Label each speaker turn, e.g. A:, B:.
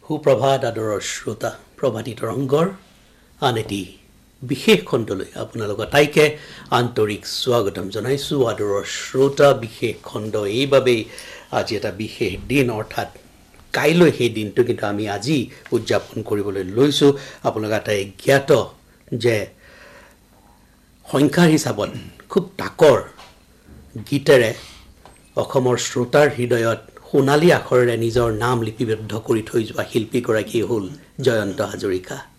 A: সুপ্ৰভাত আদৰৰ শ্ৰোতা প্ৰভাতী তৰংগৰ আন এটি বিশেষ খণ্ডলৈ আপোনালোকৰ তাইকে আন্তৰিক স্বাগতম জনাইছোঁ। আদৰৰ শ্ৰোতা, বিশেষ খণ্ড এইবাবেই আজি এটা বিশেষ দিন, অৰ্থাৎ কাইলৈ সেই দিনটো কিন্তু আমি আজি উদযাপন কৰিবলৈ লৈছোঁ। আপোনালোক এটাই জ্ঞাত যে সংখ্যাৰ হিচাপত খুব তাকৰ গীতেৰে অসমৰ শ্ৰোতাৰ হৃদয়ত সোণালী আখৰেৰে নিজৰ নাম লিপিবদ্ধ কৰি থৈ যোৱা শিল্পীগৰাকী হ'ল জয়ন্ত হাজৰিকা।